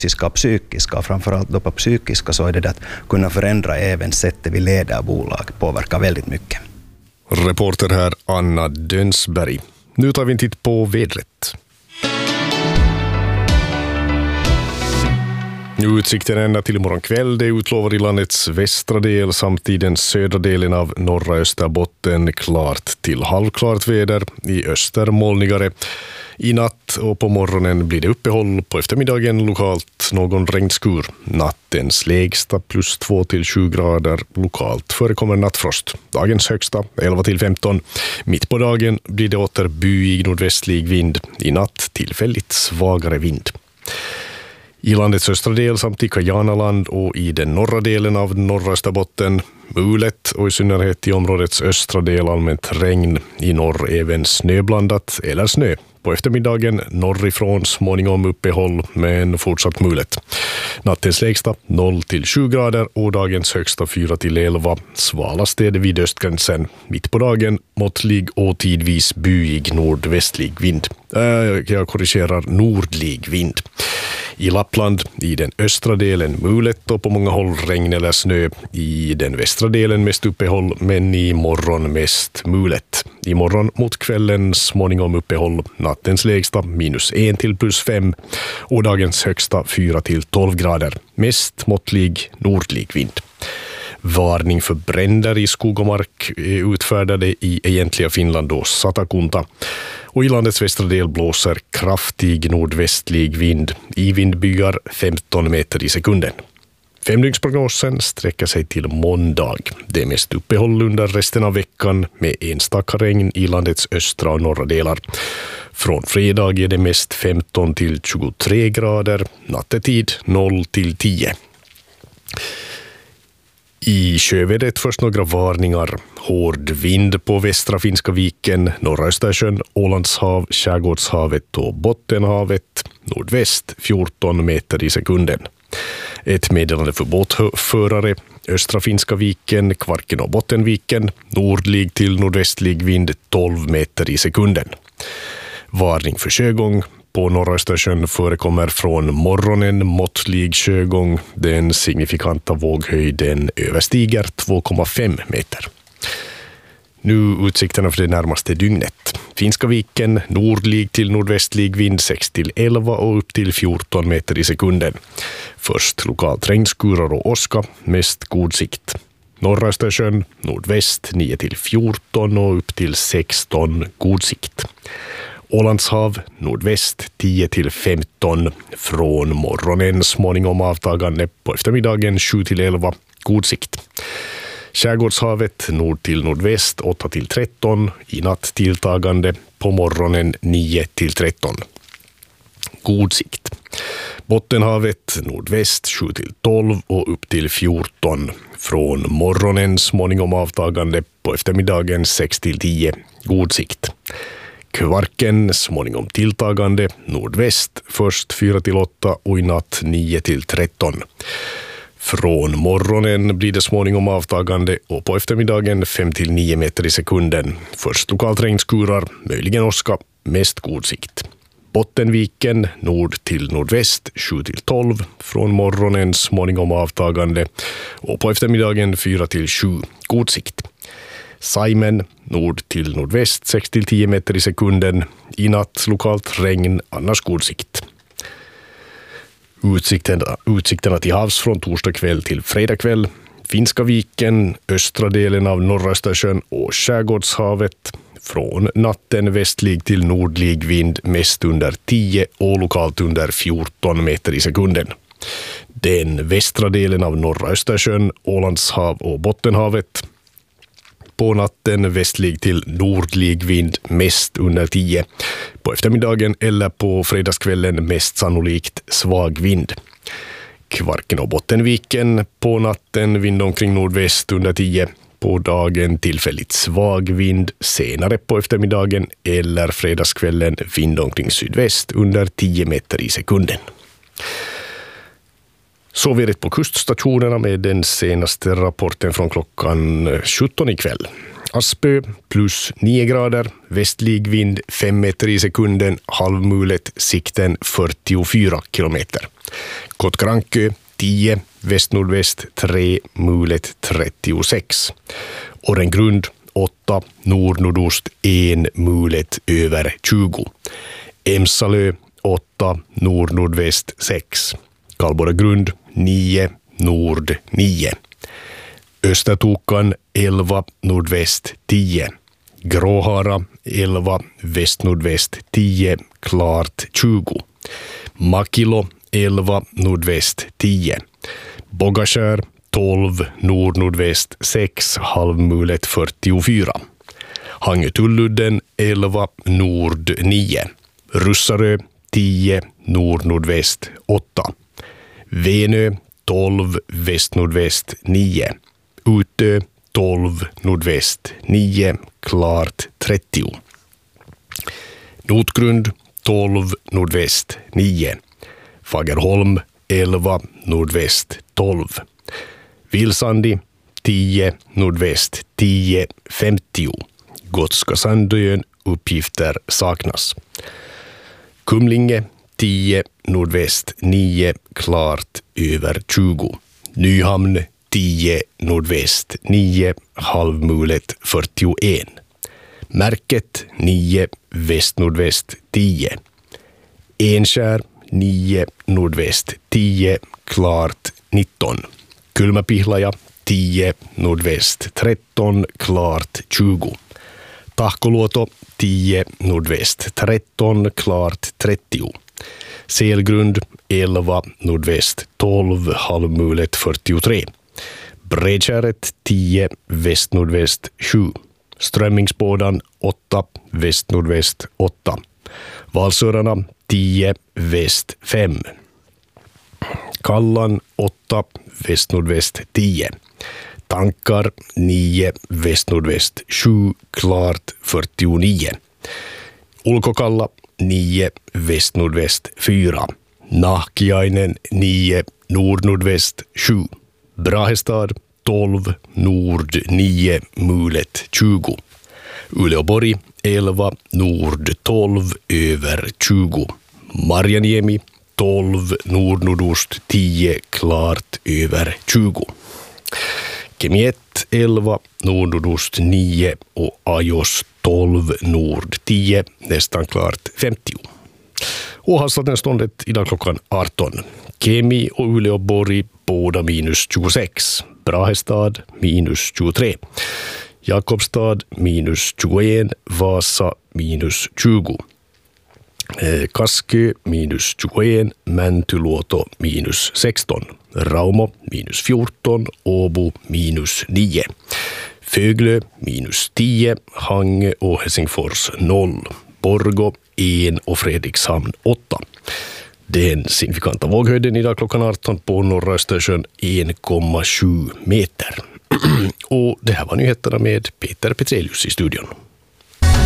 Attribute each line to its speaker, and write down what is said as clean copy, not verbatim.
Speaker 1: fysiska och psykiska, och framförallt då på psykiska så är det att kunna förändra även sättet vi leder bolag påverkar väldigt mycket.
Speaker 2: Reporter här Anna Dönsberg. Nu tar vi en titt på vädret. Utsikten ända till imorgon kväll, det är utlovad i landets västra del samt i den södra delen av norra Österbotten klart till halvklart väder, i öster molnigare. I natt och på morgonen blir det uppehåll, på eftermiddagen lokalt någon regnskur. Nattens lägsta +2 till 7 grader, lokalt förekommer nattfrost. Dagens högsta 11 till 15. Mitt på dagen blir det åter byig nordvästlig vind, i natt tillfälligt svagare vind. I landets östra del samt i Kajanaland och i den norra delen av norra Österbotten mulet, och i synnerhet i områdets östra del allmänt regn, i norr även snöblandat eller snö. På eftermiddagen norrifrån småningom uppehåll men fortsatt mulet. Nattens lägsta 0 till 7 grader och dagens högsta 4 till 11. Svalast är det vid östgränsen. Mitt på dagen måttlig och tidvis byig nordvästlig vind. Jag korrigerar, nordlig vind. I Lappland, i den östra delen mulet och på många håll regn eller snö. I den västra delen mest uppehåll, men i morgon mest mulet. I morgon mot kvällen småningom uppehåll. Nattens lägsta -1 till +5 och dagens högsta 4 till 12 grader. Mest måttlig nordlig vind. Varning för bränder i skog och mark är utfärdade i egentliga Finland och Satakunta. Och i landets västra del blåser kraftig nordvästlig vind. I vindbyar 15 meter i sekunden. 5-dygnsprognosen sträcker sig till måndag. Det är mest uppehåll under resten av veckan med enstaka regn i landets östra och norra delar. Från fredag är det mest 15 till 23 grader. Nattetid 0 till 10. I sjövädret först några varningar. Hård vind på västra Finska viken, norra Östersjön, Ålandshav, Skärgårdshavet och Bottenhavet. Nordväst 14 meter i sekunden. Ett meddelande för båtförare. Östra Finska viken, Kvarken och Bottenviken. Nordlig till nordvästlig vind 12 meter i sekunden. Varning för sjögång. På norra Östersjön förekommer från morgonen måttlig sjögång. Den signifikanta våghöjden överstiger 2,5 meter. Nu utsikterna för det närmaste dygnet. Finska viken, nordlig till nordvästlig vind 6 till 11 och upp till 14 meter i sekunden. Först lokalt regnskurar och åska, mest god sikt. Norra Östersjön, nordväst 9 till 14 och upp till 16, god sikt. Ålandshav, nordväst 10 till 15, från morgonen småningom avtagande, på eftermiddagen 7 till 11, god sikt. Skärgårdshavet, nord till nordväst 8 till 13, i natt tilltagande, på morgonen 9 till 13. God sikt. Bottenhavet, nordväst 7 till 12 och upp till 14, från morgonen småningom avtagande, på eftermiddagen 6 till 10, god sikt. Kvarken småningom tilltagande, nordväst först 4 till 8 och i natt 9 till 13. Från morgonen blir det småningom avtagande och på eftermiddagen 5 till 9 meter i sekunden. Först lokalt regnskurar, möjligen åska, mest god sikt. Bottenviken, nord till nordväst 7 till 12, från morgonen småningom avtagande och på eftermiddagen 4 till 7, god sikt. Saimen, nord till nordväst 6 till 10 meter i sekunden, i natt lokalt regn, annars god sikt. Utsikterna till havs från torsdag kväll till fredag kväll. Finska viken, östra delen av norra Östersjön och Skärgårdshavet. Från natten västlig till nordlig vind, mest under 10 och lokalt under 14 meter i sekunden. Den västra delen av norra Östersjön, Ålandshav och Bottenhavet. På natten västlig till nordlig vind, mest under 10. På eftermiddagen eller på fredagskvällen mest sannolikt svag vind. Kvarken och Bottenviken, på natten vind omkring nordväst under 10. På dagen tillfälligt svag vind, senare på eftermiddagen eller fredagskvällen vind omkring sydväst under 10 meter i sekunden. Så vi är på kuststationerna med den senaste rapporten från klockan 17 ikväll. Aspö plus 9 grader, västlig vind 5 meter i sekunden, halvmulet, sikten 44 kilometer. Kotkarankö 10, väst-nordväst 3, mulet 36. Årengrund 8, nord-nordost 1, mulet över 20. Emsalö 8, nord-nordväst 6. Kallborregrund 9, nord 9. Östertokan 11, nordväst 10. Gråhara 11, väst-nordväst 10, klart 20. Makilo 11, nordväst 10. Bogaskär 12, nord-nordväst 6, halvmulet 44. Hangötulludden 11, nord 9. Russarö 10, nord-nordväst 8. Venö 12, väst-nordväst 9. Utö 12, nordväst 9, klart 30. Notgrund 12, nordväst 9. Fagerholm 11, nordväst 12. Vilsandi 10, nordväst 10, 50. Gotska Sandön, uppgifter saknas. Kumlinge 10, nordväst 9, klart över 20. Nyhamn 10, nordväst 9, halvmulet 41. Märket 9, väst-nordväst 10. Enskär 9, nordväst 10, klart 19. Kylmäpihlaja 10, nordväst 13, klart 20. Tahkoluoto 10, nordväst 13, klart 30. Selgrund 11, nordväst 12, halvmulet 43. Bredkäret 10, väst-nordväst 7. Strömmingsbådan 8, väst-nordväst 8. Valsörarna 10, väst 5. Kallan 8, väst-nordväst 10. Tankar 9, väst-nordväst 7, klart 49. Ulkokalla 9, väst-nordväst 4. Nahkiainen 9, nord-nordväst 7. Brahestad 12, nord 9, mulet 20. Uleåborg 11, nord 12, över 20. Marjaniemi 12, nord-nordost 10, klart över 20. Kemiet 11, nord-nordost 9 och Ajos 12, nord 10, nästan klart 50. Och havsvattenståndet idag klockan 18. Kemi och Uleåborg båda minus 26. Brahestad minus 23. Jakobstad minus 21. Vasa minus 20. Kaskö minus 21. Mäntyluoto minus 16. Raumo minus 14. Åbo minus 9. Föglö minus 10. Hangö och Helsingfors 0. Borgå 1 och Fredrikshamn 8. Den signifikanta våghöjden idag klockan 18 på norra Östersjön 1,7 meter. Och det här var nyheterna med Peter Petrelius i studion.